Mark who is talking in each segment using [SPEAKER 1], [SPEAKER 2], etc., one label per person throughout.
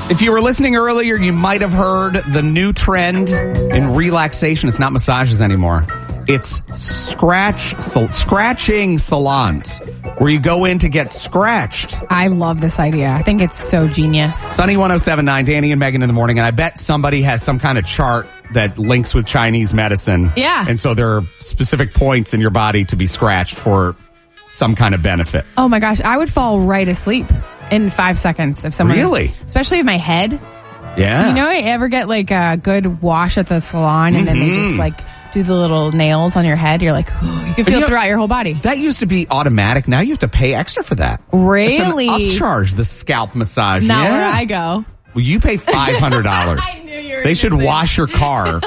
[SPEAKER 1] If you were listening earlier, you might have heard the new trend in relaxation. It's not massages anymore. It's scratching salons, where you go in to get scratched.
[SPEAKER 2] I love this idea. I think it's so genius.
[SPEAKER 1] Sunny 107.9, Danny and Megan in the morning, and I bet somebody has some kind of chart that links with Chinese medicine.
[SPEAKER 2] Yeah.
[SPEAKER 1] And so there are specific points in your body to be scratched for some kind of benefit.
[SPEAKER 2] Oh my gosh, I would fall right asleep in 5 seconds if someone...
[SPEAKER 1] Really?
[SPEAKER 2] Especially if my head.
[SPEAKER 1] Yeah.
[SPEAKER 2] You know, I ever get like a good wash at the salon and then they just like do the little nails on your head. You're like, you can feel throughout your whole body.
[SPEAKER 1] That used to be automatic. Now you have to pay extra for that.
[SPEAKER 2] Really?
[SPEAKER 1] It's an upcharge, the scalp massage.
[SPEAKER 2] Not where I go.
[SPEAKER 1] Well, you pay $500.
[SPEAKER 2] I knew you were
[SPEAKER 1] They should wash your car.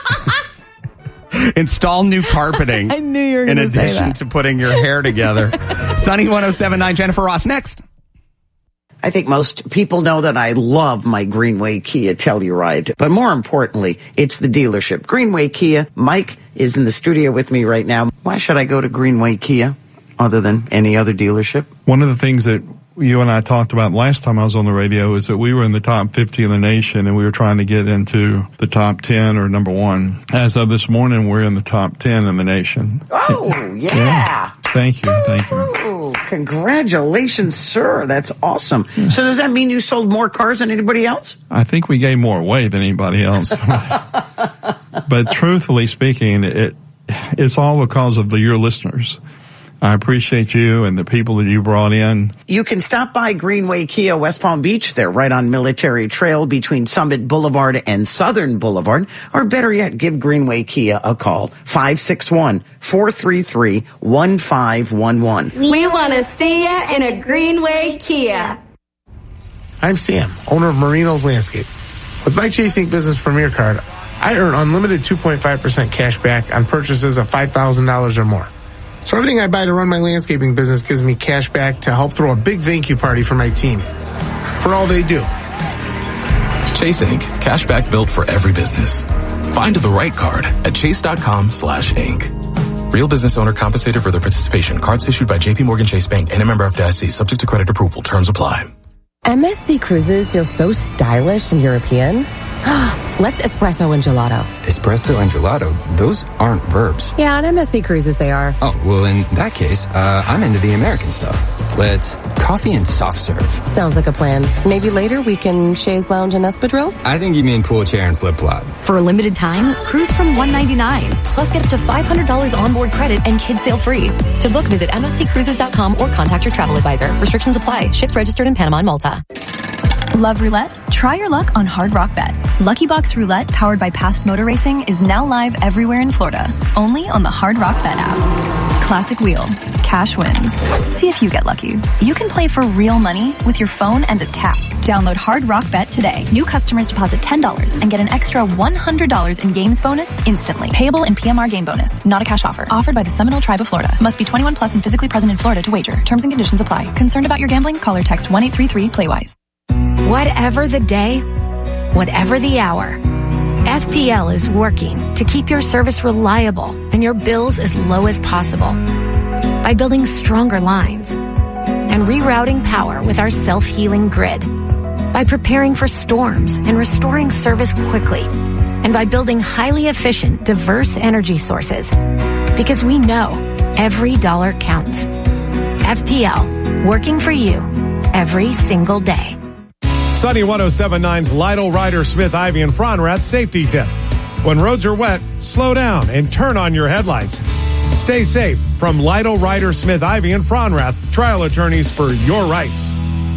[SPEAKER 1] Install new carpeting.
[SPEAKER 2] I knew you were going
[SPEAKER 1] to say that. In addition to putting your hair together. Sunny 107.9, Jennifer Ross next.
[SPEAKER 3] I think most people know that I love my Greenway Kia Telluride, but more importantly, it's the dealership. Greenway Kia. Mike is in the studio with me right now. Why should I go to Greenway Kia other than any other dealership?
[SPEAKER 4] One of the things that you and I talked about last time I was on the radio is that we were in the top 50 in the nation and we were trying to get into the top 10 or number 1. As of this morning, we're in the top 10 in the nation.
[SPEAKER 3] Oh, yeah.
[SPEAKER 4] Thank you.
[SPEAKER 3] Oh, congratulations, sir. That's awesome. So does that mean you sold more cars than anybody else?
[SPEAKER 4] I think we gave more away than anybody else. But truthfully speaking, it's all because of your listeners. I appreciate you and the people that you brought in.
[SPEAKER 3] You can stop by Greenway Kia West Palm Beach. They're right on Military Trail between Summit Boulevard and Southern Boulevard. Or better yet, give Greenway Kia a call. 561-433-1511.
[SPEAKER 5] We want to see you in a Greenway Kia.
[SPEAKER 6] I'm Sam, owner of Marino's Landscape. With my Chase Ink Business Premier Card, I earn unlimited 2.5% cash back on purchases of $5,000 or more. So everything I buy to run my landscaping business gives me cash back to help throw a big thank you party for my team. For all they do.
[SPEAKER 7] Chase Ink. Cash back built for every business. Find the right card at chase.com/ink. Real business owner compensated for their participation. Cards issued by JP Morgan Chase Bank and a member FDIC. Subject to credit approval. Terms apply.
[SPEAKER 8] MSC Cruises feel so stylish and European. Let's espresso and gelato.
[SPEAKER 9] Espresso and gelato? Those aren't verbs.
[SPEAKER 8] Yeah, on MSC Cruises they are.
[SPEAKER 9] Oh, well, in that case, I'm into the American stuff. Let's coffee and soft serve.
[SPEAKER 8] Sounds like a plan. Maybe later we can chaise lounge and espadrille?
[SPEAKER 9] I think you mean pool chair and flip-flop.
[SPEAKER 10] For a limited time, cruise from $199. Plus get up to $500 onboard credit and kids sail free. To book, visit msccruises.com or contact your travel advisor. Restrictions apply. Ships registered in Panama and Malta.
[SPEAKER 11] Love roulette? Try your luck on Hard Rock Bet. Lucky Box Roulette, powered by Past Motor Racing, is now live everywhere in Florida. Only on the Hard Rock Bet app. Classic wheel. Cash wins. See if you get lucky. You can play for real money with your phone and a tap. Download Hard Rock Bet today. New customers deposit $10 and get an extra $100 in games bonus instantly. Payable in PMR game bonus. Not a cash offer. Offered by the Seminole Tribe of Florida. Must be 21 plus and physically present in Florida to wager. Terms and conditions apply. Concerned about your gambling? Call or text 1-833-PLAY-WISE.
[SPEAKER 12] Whatever the day, whatever the hour, FPL is working to keep your service reliable and your bills as low as possible by building stronger lines and rerouting power with our self-healing grid, by preparing for storms and restoring service quickly, and by building highly efficient, diverse energy sources. Because we know every dollar counts. FPL, working for you every single day.
[SPEAKER 13] Sunny 107.9's Lytle Ryder Smith Ivy and Fronrath safety tip. When roads are wet, slow down and turn on your headlights. Stay safe from Lytle Ryder Smith Ivy and Fronrath, trial attorneys for your rights.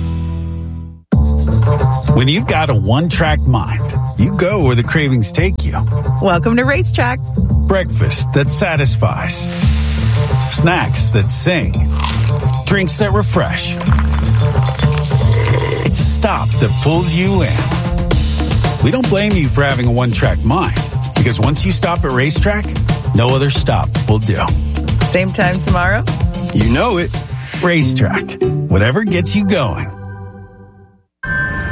[SPEAKER 14] When you've got a one-track mind, you go where the cravings take you.
[SPEAKER 15] Welcome to Racetrack.
[SPEAKER 14] Breakfast that satisfies. Snacks that sing. Drinks that refresh. It's a stop that pulls you in. We don't blame you for having a one-track mind, because once you stop at Racetrack, no other stop will do.
[SPEAKER 15] Same time tomorrow?
[SPEAKER 14] You know it. Racetrack. Whatever gets you going.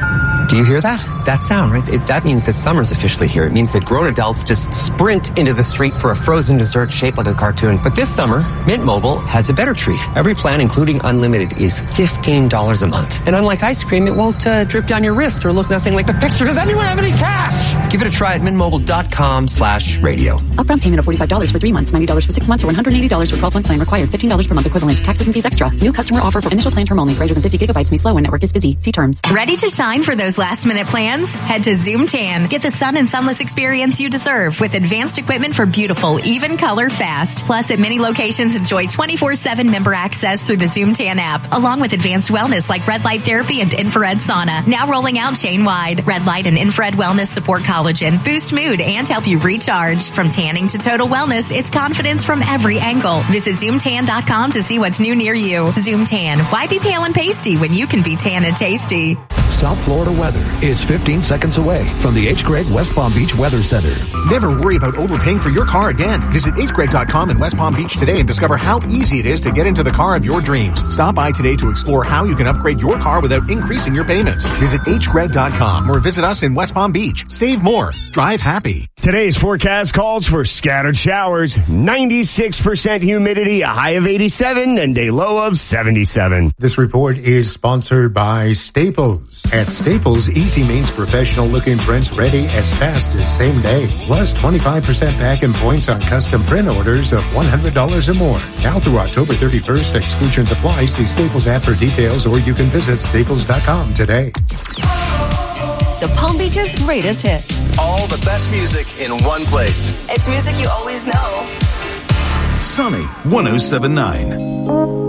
[SPEAKER 9] Do you hear that? That sound, right? That means that summer's officially here. It means that grown adults just sprint into the street for a frozen dessert shaped like a cartoon. But this summer, Mint Mobile has a better treat. Every plan, including unlimited, is $15 a month. And unlike ice cream, it won't drip down your wrist or look nothing like the picture. Does anyone have any cash? Give it a try at mintmobile.com/radio.
[SPEAKER 16] Upfront payment of $45 for 3 months, $90 for 6 months, or $180 for 12-month plan required. $15 per month equivalent. Taxes and fees extra. New customer offer for initial plan term only. Greater than 50 gigabytes may slow when network is busy. See terms.
[SPEAKER 17] Ready to shine for those last-minute plans? Head to Zoom Tan. Get the sun and sunless experience you deserve with advanced equipment for beautiful, even color fast. Plus, at many locations, enjoy 24/7 member access through the Zoom Tan app, along with advanced wellness like red light therapy and infrared sauna. Now rolling out chain-wide. Red light and infrared wellness support collagen, boost mood, and help you recharge. From tanning to total wellness, it's confidence from every angle. Visit ZoomTan.com to see what's new near you. Zoom Tan. Why be pale and pasty when you can be tan and tasty?
[SPEAKER 18] South Florida weather is 15 seconds away from the H. Gregg West Palm Beach Weather Center.
[SPEAKER 19] Never worry about overpaying for your car again. Visit hgregg.com in West Palm Beach today and discover how easy it is to get into the car of your dreams. Stop by today to explore how you can upgrade your car without increasing your payments. Visit hgregg.com or visit us in West Palm Beach. Save more. Drive happy.
[SPEAKER 20] Today's forecast calls for scattered showers, 96% humidity, a high of 87, and a low of 77.
[SPEAKER 21] This report is sponsored by Staples. At Staples, easy means professional-looking prints ready as fast as same day. Plus 25% back in points on custom print orders of $100 or more. Now through October 31st, exclusions apply. See Staples app for details, or you can visit staples.com today.
[SPEAKER 10] The Palm Beach's greatest hits.
[SPEAKER 22] All the best music in one place.
[SPEAKER 10] It's music you always know.
[SPEAKER 22] Sunny 107.9.